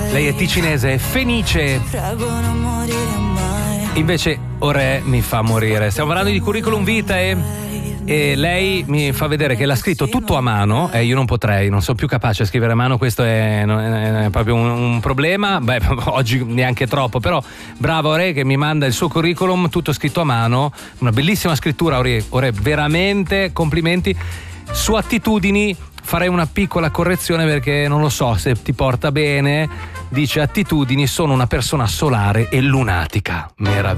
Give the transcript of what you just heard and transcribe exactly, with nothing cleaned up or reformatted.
Lei è ticinese, è fenice. Invece Ore mi fa morire. Stiamo parlando di curriculum vitae e lei mi fa vedere che l'ha scritto tutto a mano e io non potrei, non sono più capace a scrivere a mano, questo è, è proprio un, un problema. Beh, oggi neanche troppo, però brava Ore che mi manda il suo curriculum tutto scritto a mano, una bellissima scrittura. Ore, Ore veramente complimenti. Su attitudini farei una piccola correzione perché non lo so se ti porta bene. Dice attitudini, sono una persona solare e lunatica. Meraviglioso.